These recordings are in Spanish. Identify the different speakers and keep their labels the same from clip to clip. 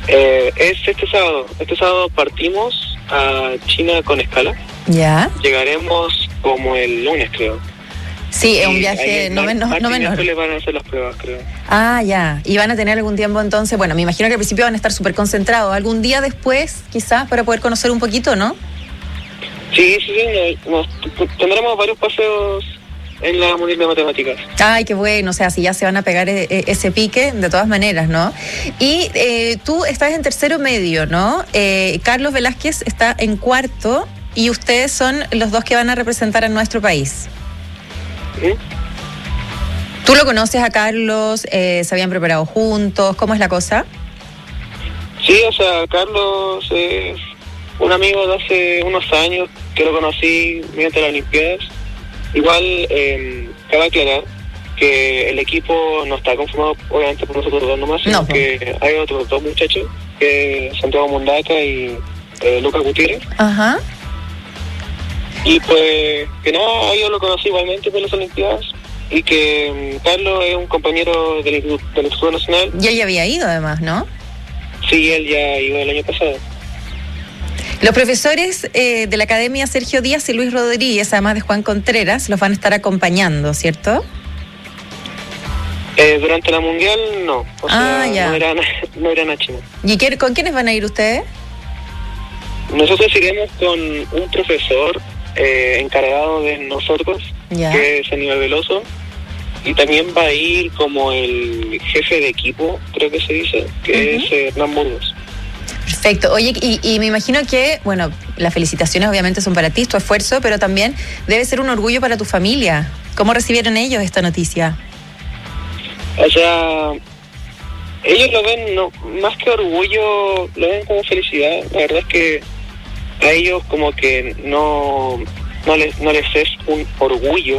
Speaker 1: Es este sábado. Este sábado partimos a China con escala.
Speaker 2: Ya.
Speaker 1: Llegaremos como el lunes, creo.
Speaker 2: Sí, es un viaje no menor.
Speaker 1: Les van a hacer las pruebas, creo.
Speaker 2: Ah, ya. ¿Y van a tener algún tiempo entonces? Bueno, me imagino que al principio van a estar súper concentrados. ¿Algún día después, quizás, para poder conocer un poquito, no?
Speaker 1: Sí, tendremos varios paseos en la Mundial de Matemáticas.
Speaker 2: Ay, qué bueno, o sea, si ya se van a pegar ese pique, de todas maneras, ¿no? Y tú estás en tercero medio, ¿no? Carlos Velázquez está en cuarto y ustedes son los dos que van a representar a nuestro país.
Speaker 1: ¿Sí?
Speaker 2: ¿Tú lo conoces a Carlos? ¿Se habían preparado juntos? ¿Cómo es la cosa?
Speaker 1: Sí, o sea, Carlos es un amigo de hace unos años que lo conocí mediante las Olimpiadas. Igual, cabe aclarar que el equipo no está conformado obviamente por nosotros dos nomás, sino que hay otros dos muchachos, que Santiago Mundaca y Lucas Gutiérrez.
Speaker 2: Ajá.
Speaker 1: Y pues, que nada, yo lo conocí igualmente por las Olimpiadas, y que Carlos es un compañero del Instituto Nacional.
Speaker 2: Y él ya había ido además, ¿no?
Speaker 1: Sí, él ya iba el año pasado.
Speaker 2: Los profesores de la Academia Sergio Díaz y Luis Rodríguez, además de Juan Contreras, los van a estar acompañando, ¿cierto?
Speaker 1: Durante la Mundial, no. O sea,
Speaker 2: ya.
Speaker 1: No irán a China.
Speaker 2: ¿Y con quiénes van a ir ustedes?
Speaker 1: Nosotros iremos con un profesor encargado de nosotros, que es Aníbal Veloso, y también va a ir como el jefe de equipo, creo que se dice, que es Hernán Burgos.
Speaker 2: Perfecto. Oye, y me imagino que, bueno, las felicitaciones obviamente son para ti, tu esfuerzo, pero también debe ser un orgullo para tu familia. ¿Cómo recibieron ellos esta noticia?
Speaker 1: O sea, ellos lo ven, no, más que orgullo, lo ven como felicidad. La verdad es que a ellos como que no les es un orgullo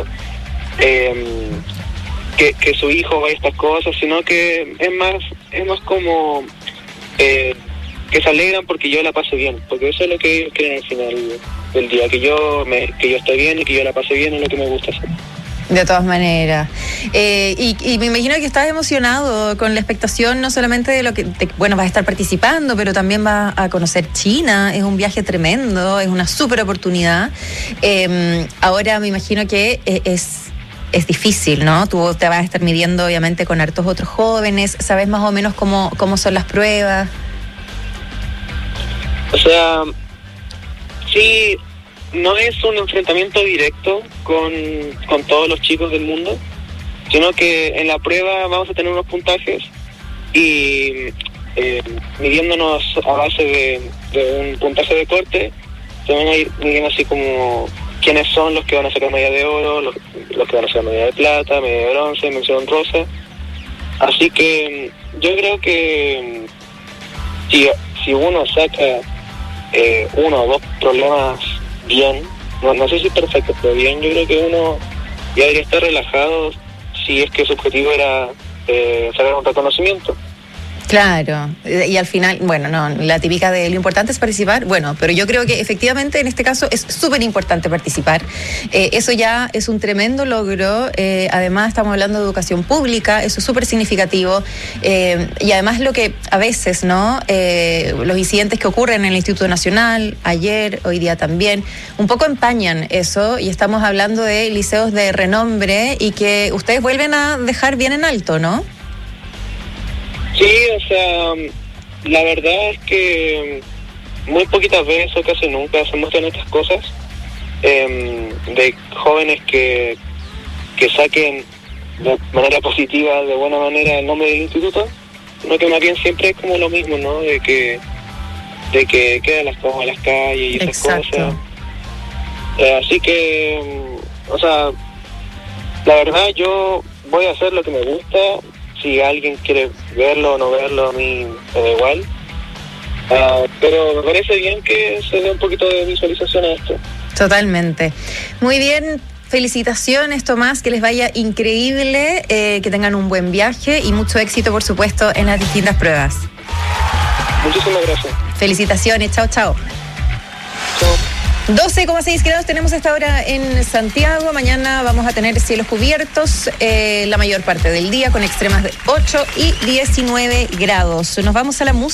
Speaker 1: que su hijo vaya a estas cosas, sino que es más como que se alegran porque yo la pase bien, porque eso es lo que ellos quieren al final del día, que yo esté bien y que yo la pase bien, es lo que me gusta hacer.
Speaker 2: De todas maneras. Y me imagino que estás emocionado con la expectación no solamente de lo que, vas a estar participando, pero también vas a conocer China. Es un viaje tremendo, es una súper oportunidad. Ahora me imagino que es difícil, ¿no? Tú te vas a estar midiendo obviamente con hartos otros jóvenes. ¿Sabes más o menos cómo son las pruebas?
Speaker 1: O sea, sí, no es un enfrentamiento directo con todos los chicos del mundo, sino que en la prueba vamos a tener unos puntajes y midiéndonos a base de un puntaje de corte, se van a ir midiendo así como quiénes son los que van a sacar medalla de oro, los que van a sacar medalla de plata, medalla de bronce, mención rosa. Así que yo creo que si uno saca uno o dos problemas bien, no sé si perfecto, pero bien, yo creo que uno ya debería estar relajado si es que su objetivo era sacar un reconocimiento.
Speaker 2: Claro, y al final, bueno, no, la típica de lo importante es participar, bueno, pero yo creo que efectivamente en este caso es súper importante participar. Eso ya es un tremendo logro, además estamos hablando de educación pública, eso es súper significativo, y además lo que a veces, ¿no? Los incidentes que ocurren en el Instituto Nacional, ayer, hoy día también, un poco empañan eso, y estamos hablando de liceos de renombre y que ustedes vuelven a dejar bien en alto, ¿no?
Speaker 1: Sí, o sea, la verdad es que muy poquitas veces o casi nunca se muestran estas cosas de jóvenes que saquen de manera positiva, de buena manera, el nombre del instituto, sino que más bien siempre es como lo mismo, ¿no? De que quedan las cosas en las calles y esas cosas. Así que, o sea, la verdad yo voy a hacer lo que me gusta. Si alguien quiere verlo o no verlo, a mí me da igual. Pero me parece bien que se dé un poquito de visualización a esto.
Speaker 2: Totalmente. Muy bien, felicitaciones, Tomás, que les vaya increíble, que tengan un buen viaje y mucho éxito, por supuesto, en las distintas pruebas.
Speaker 1: Muchísimas gracias.
Speaker 2: Felicitaciones, chao, chao.
Speaker 1: Chao.
Speaker 2: 12,6 grados tenemos hasta ahora en Santiago. Mañana vamos a tener cielos cubiertos la mayor parte del día con extremas de 8 y 19 grados. Nos vamos a la música.